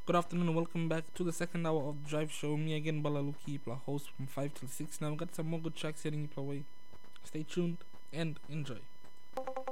Good afternoon and welcome back to the second hour of the Drive Show. Me again, Balaluki, your host from 5 till 6. Now, we've got some more good tracks heading your way. Stay tuned and enjoy.